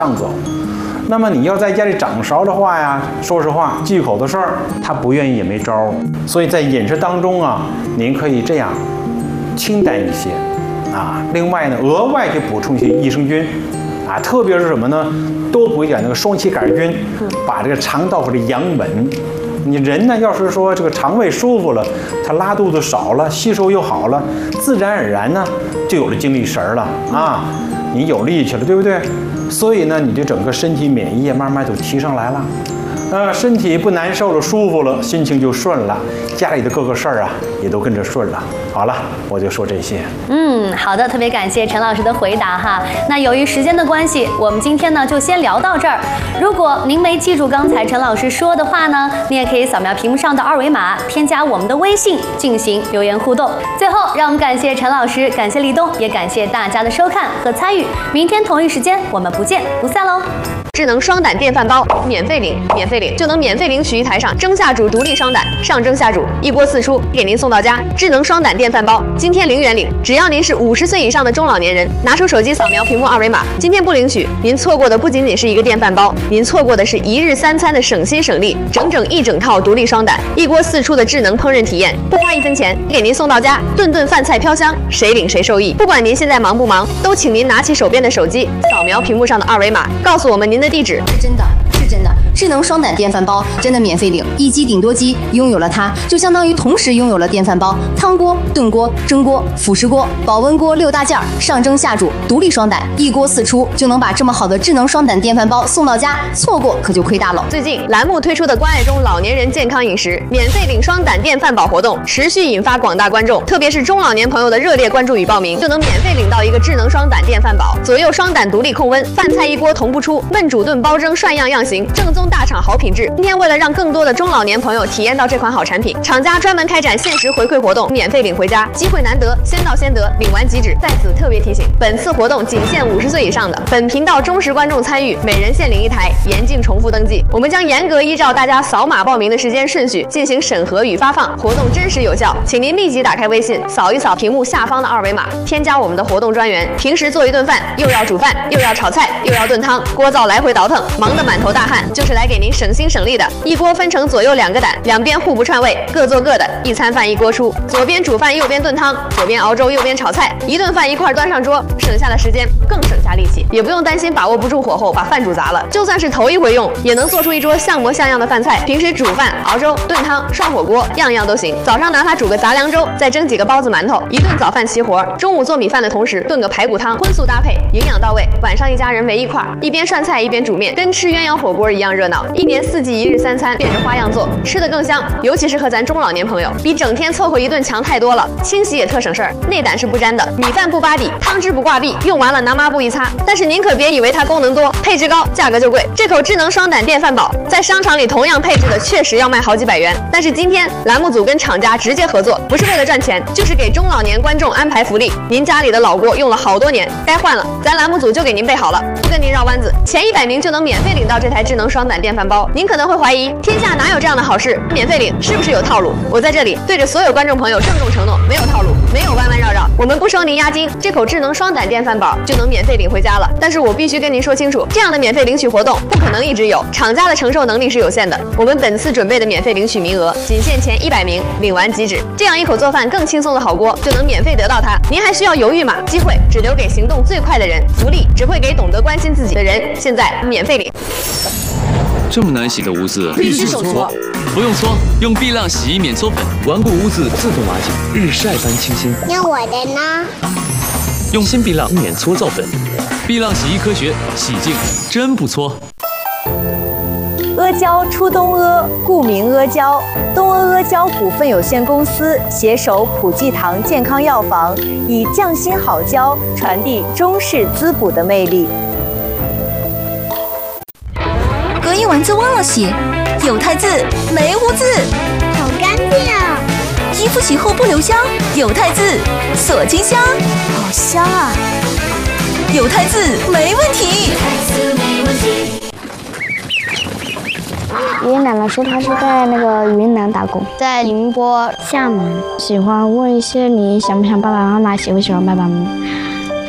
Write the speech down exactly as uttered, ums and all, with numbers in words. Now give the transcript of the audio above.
上走。那么你要在家里掌勺的话呀，说实话，忌口的事儿，他不愿意也没招。所以在饮食当中啊，您可以这样清淡一些啊。另外呢，额外去补充一些益生菌啊，特别是什么呢？多补一点那个双歧杆菌，把这个肠道或者养稳。你人呢，要是说这个肠胃舒服了，他拉肚子少了，吸收又好了，自然而然呢，就有了精力神儿了啊，你有力气了，对不对？所以呢，你的整个身体免疫慢慢就提上来了，呃，身体不难受了，舒服了，心情就顺了，家里的各个事儿啊也都跟着顺了。好了，我就说这些。 嗯，好的，特别感谢陈老师的回答哈。那由于时间的关系，我们今天呢就先聊到这儿。如果您没记住刚才陈老师说的话呢，你也可以扫描屏幕上的二维码，添加我们的微信进行留言互动。最后，让我们感谢陈老师，感谢立冬，也感谢大家的收看和参与。明天同一时间，我们不见不散喽。 智能双胆电饭煲免费领，免费领就能免费领取一台上蒸下煮独立双胆，上蒸下煮一锅四出，给您送到家。智能双胆电饭煲今天零元领，只要您是五十岁以上的中老年人，拿出手机扫描屏幕二维码，今天不领取，您错过的不仅仅是一个电饭煲，您错过的是一日三餐的省心省力，整整一整套独立双胆，一锅四出的智能烹饪体验，不花一分钱，给您送到家，顿顿饭菜飘香，谁领谁受益。不管您现在忙不忙，都请您拿起手边的手机，扫描屏幕上的二维码，告诉我们您的地址。 是真的，是真的，智能双胆电饭煲真的免费领，一机顶多机，拥有了它就相当于同时拥有了电饭煲、汤锅、炖锅、蒸锅、辅食锅、保温锅六大件儿，上蒸下煮，独立双胆，一锅四出，就能把这么好的智能双胆电饭煲送到家，错过可就亏大了。 最近栏目推出的关爱中老年人健康饮食免费领双胆电饭煲活动，持续引发广大观众，特别是中老年朋友的热烈关注与报名，就能免费领到一个智能双胆电饭煲，左右双胆独立控温，饭菜一锅同步出，焖煮炖包蒸涮样样行，正宗大厂好品质。今天为了让更多的中老年朋友体验到这款好产品，厂家专门开展限时回馈活动，免费领回家，机会难得，先到先得，领完即止。在此特别提醒，本次活动仅限五十岁以上的本频道忠实观众参与，每人限领一台，严禁重复登记。我们将严格依照大家扫码报名的时间顺序进行审核与发放，活动真实有效，请您立即打开微信，扫一扫屏幕下方的二维码，添加我们的活动专员。平时做一顿饭，又要煮饭，又要炒菜，又要炖汤，锅灶来回倒腾，忙得满头大汗，就是来给您省心省力的。一锅分成左右两个胆，两边互不串味，各做各的，一餐饭一锅出，左边煮饭右边炖汤，左边熬粥右边炒菜，一顿饭一块端上桌，省下的时间更省下力气，也不用担心把握不住火候把饭煮砸了。就算是头一回用，也能做出一桌像模像样的饭菜。平时煮饭、熬粥、炖汤、涮火锅，样样都行。早上拿它煮个杂粮粥，再蒸几个包子馒头，一顿早饭齐活。中午做米饭的同时炖个排骨汤，荤素搭配，营养到位。晚上一家人围一块，一边涮菜一边煮面，跟吃鸳鸯火锅一样热闹。一年四季一日三餐，变着花样做，吃得更香。尤其适合咱中老年朋友，比整天凑合一顿强太多了。清洗也特省事儿，内胆是不沾的，米饭不扒底，汤汁不挂壁，用完了拿抹布一擦。但是您可别以为它功能多，配置高，价格就贵。这口智能双胆电饭煲在商场里同样配置的确实要卖好几百元，但是今天栏目组跟厂家直接合作，不是为了赚钱，就是给中老年观众安排福利。您家里的老锅用了好多年，该换了，咱栏目组就给您备好了，不跟您绕弯子，前一百名就能免费领到这台智能双胆电饭煲。您可能会怀疑，天下哪有这样的好事？免费领是不是有套路？我在这里对着所有观众朋友郑重承诺，没有套路，没有弯弯绕绕，我们不收您押金，这口智能双胆电饭煲就能免费领回家了。但是我必须跟您说清楚，这样的免费领取活动不可能一直有，厂家的承受能力是有限的。我们本次准备的免费领取名额仅限前一百名，领完即止。这样一口做饭更轻松的好锅就能免费得到它，您还需要犹豫吗？机会只留给行动最快的人，福利只会给懂得关心自己的人。现在免费领。 这么难洗的污渍， 必须手搓。 不用搓，用碧浪洗衣免搓粉， 顽固污渍自动瓦解，日晒般清新。 那我的呢？ 用新碧浪免搓皂粉， 碧浪洗衣科学，洗净真不搓。 阿胶出东阿，故名阿胶。东阿阿胶股份有限公司携手普济堂健康药房，以匠心好胶传递中式滋补的魅力。 隔一晚就忘了洗，有汰渍没污渍， 好干净啊！ 衣服洗后不留香，有汰渍锁金香，好香啊！有汰渍没问题。 爷爷奶奶说他是在那个云南打工，在宁波、厦门。喜欢问一些你想不想爸爸妈妈，喜不喜欢爸爸妈妈？